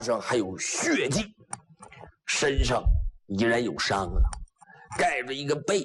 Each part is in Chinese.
上还有血迹，身上依然有伤啊，盖着一个被，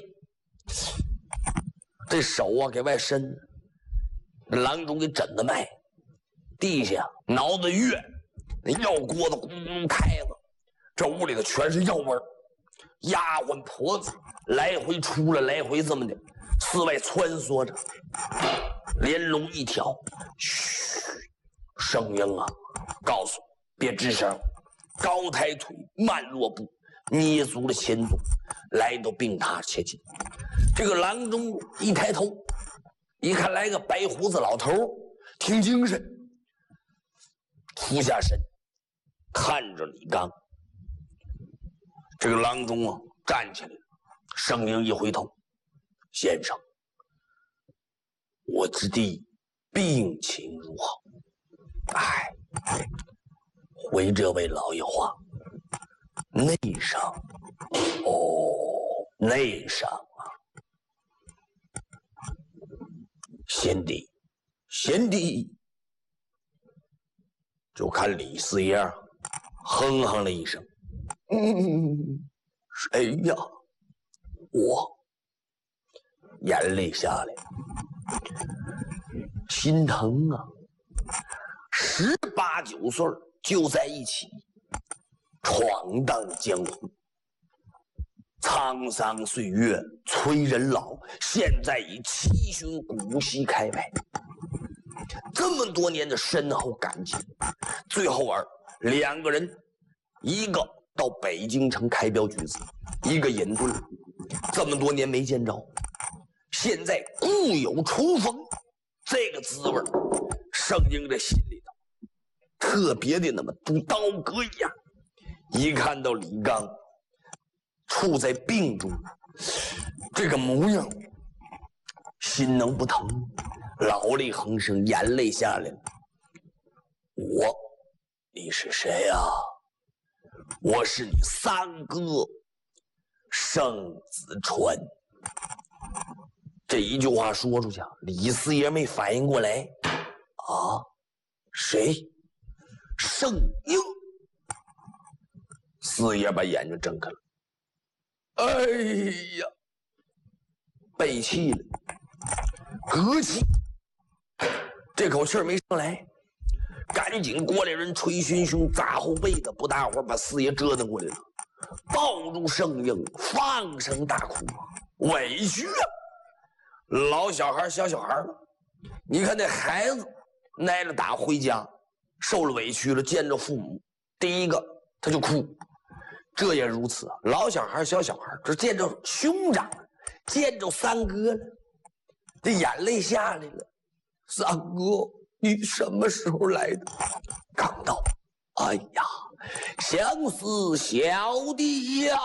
这手啊给外伸，郎中给诊的脉，地下挠的月，那药锅子咕咕开了，这屋里头全是药味儿，丫鬟婆子来回出来，来回这么的四外穿梭着，连笼一挑，嘘，声音啊，告诉别吱声，高抬腿，慢落步，捏足了前足，来到病榻前进。这个郎中一抬头，一看来个白胡子老头，挺精神，俯下身看着李刚。这个郎中啊站起来了，声音一回头，先生，我之弟病情如何？哎，回这位老爷话，内伤。哦，内伤啊！贤弟，就看李四爷哼哼了一声，谁呀？我。眼泪下来，心疼啊！18、19岁就在一起闯荡江湖，沧桑岁月催人老，现在已七旬古稀开外。这么多年的深厚感情，最后两个人，一个到北京城开镖局子，一个隐遁了，这么多年没见着，现在故有重逢，这个滋味盛英的心里头特别的那么如刀割一样。一看到李刚处在病中，这个模样，心能不疼？老泪横生，眼泪下来了。你是谁呀？我是你三哥盛子川。这一句话说出去，李四爷没反应过来啊，谁？盛英。四爷把眼睛睁开了，哎呀，背气了，嗝气，这口气没上来，赶紧过来人捶胸胸砸后背的，不大会儿把四爷折腾过来了，抱住盛英放声大哭，委屈啊！老小孩小小孩了，你看那孩子挨了打回家，受了委屈了，见着父母，第一个他就哭。这也如此，老小孩小小孩，这见着兄长，见着三哥了，这眼泪下来了。三哥，你什么时候来的？刚到。哎呀，相思小弟呀！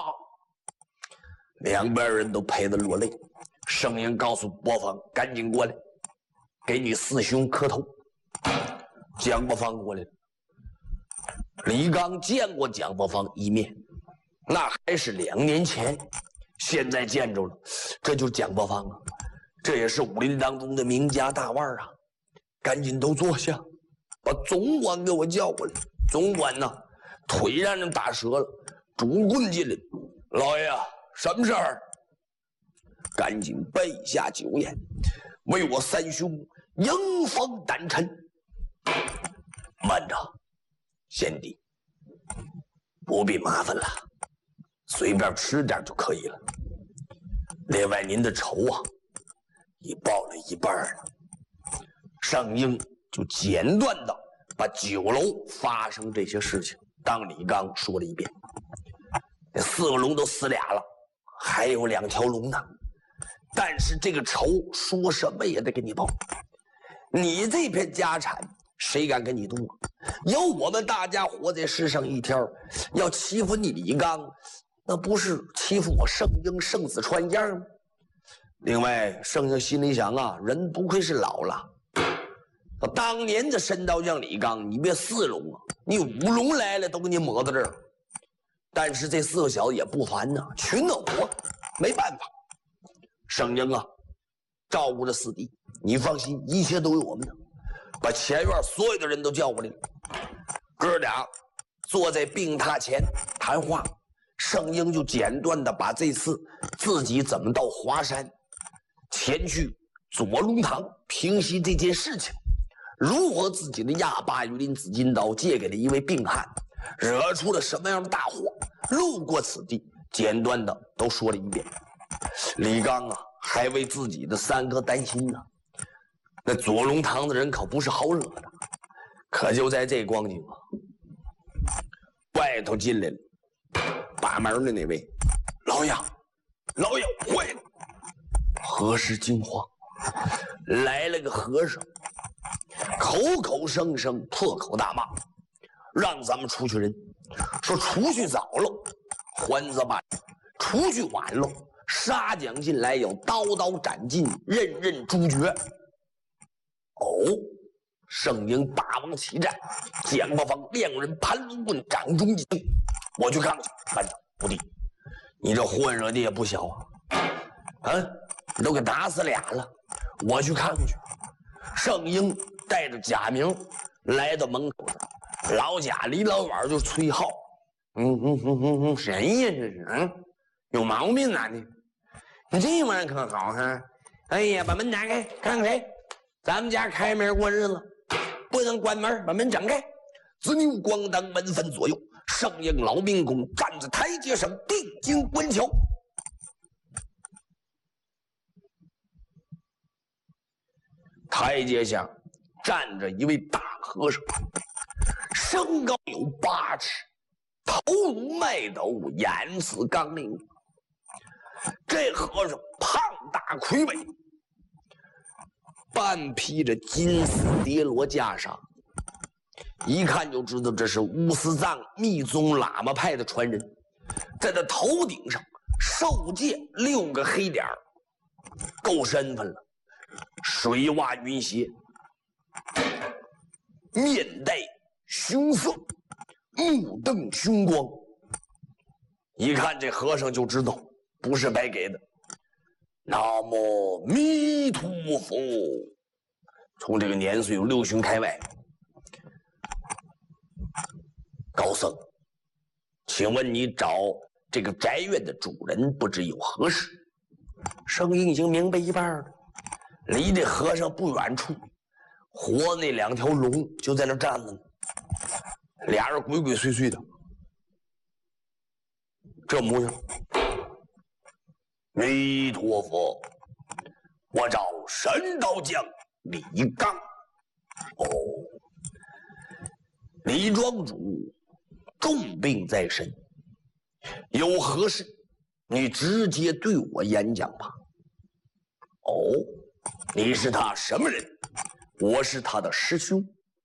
两边人都陪得落泪。声音告诉伯方，赶紧过来，给你四兄磕头。蒋伯方过来了。李刚见过蒋伯方一面，那还是2年前，现在见着了，这就是蒋伯方啊，这也是武林当中的名家大腕啊！赶紧都坐下，把总管给我叫过来。总管呢，腿让人打折了，拄棍进来，老爷什么事儿？赶紧备下酒宴，为我三兄迎风胆沉。慢着。贤弟，不必麻烦了，随便吃点就可以了。另外，您的仇啊，已报了一半了。上英就简短的把酒楼发生这些事情当李刚说了一遍。那4个龙都死俩了，还有2条龙呢。但是这个仇说什么也得给你报。你这片家产，谁敢跟你动啊？有我们大家活在世上一天，要欺负你李刚，那不是欺负我盛英盛子川样吗？另外，盛英心里想啊，人不愧是老了。当年的神刀将李刚，你别4龙啊，你5龙来了都给你抹到这儿。但是这4个小子也不烦呐，群殴啊，没办法。盛英啊，照顾着4弟，你放心，一切都有我们的。把前院所有的人都叫过来， 哥俩坐在病榻前谈话，圣婴就简短的把这次自己怎么到华山前去左龙堂平息这件事情，如何自己的亚巴鱼鳞紫金刀借给了一位病汉，惹出了什么样的大祸，路过此地，简短的都说了一遍。李刚啊，还为自己的三哥担心呢。那左龙堂的人可不是好惹的。可就在这光景啊，外头进来了把门的那位老杨，坏了！和氏惊慌，来了个和尚，口口声声破口大骂，让咱们出去人，说出去早了还则罢，出去晚了杀将进来要刀刀斩尽，任任诛绝。哦，圣婴大王起战，蒋伯方两人盘龙棍掌中一击，我去看看。班长不弟，你这混惹的也不小啊！你都给打死俩了，我去看看去。圣婴带着贾明来到门口，老贾离老远就吹号：“谁呀这是？有毛病啊你！你这玩意可好哈！哎呀，把门打开，看看谁？咱们家开门过日子，不能关门，把门整开。”子牛咣当门分左右，圣婴老兵工站在台阶上定睛观瞧。台阶下站着一位大和尚，身高有8尺，头如麦斗，眼似钢铃。这和尚胖大魁伟，半披着金丝叠罗袈裟，一看就知道这是乌斯藏密宗喇嘛派的传人。在他头顶上受戒6个黑点儿，够身份了。水袜云鞋，面带凶色，目瞪凶光，一看这和尚就知道不是白给的。南无弥陀佛。从这个年岁有6旬开外，高僧，请问你找这个宅院的主人不知有何事？声音已经明白一半了。离这和尚不远处，活那2条龙就在那站着呢，俩人鬼鬼祟祟的，这模样。弥陀佛，我找神刀将李刚。哦，李庄主重病在身，有何事你直接对我演讲吧。哦，你是他什么人？我是他的师兄。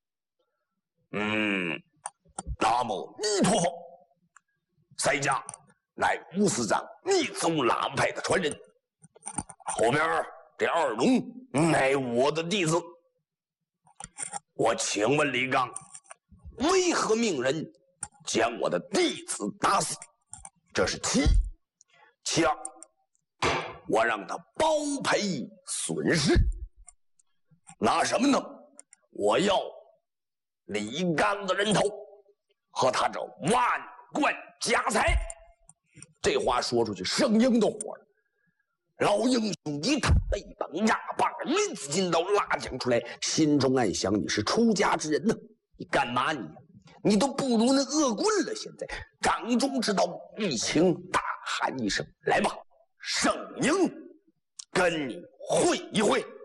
南无弥陀佛。在家乃乌斯藏密宗喇嘛派的传人，后边这2龙乃我的弟子。我请问李刚，为何命人将我的弟子打死？这是其一。其二，我让他包赔损失。拿什么呢？我要李刚的人头和他这万贯家财。这话说出去，圣婴都火了。老英雄一看背膀压把林子金刀拉将出来，心中暗想：你是出家之人呢，你干嘛你？你都不如那恶棍了。现在掌中之刀一擎，大喊一声：来吧，圣婴，跟你会一会。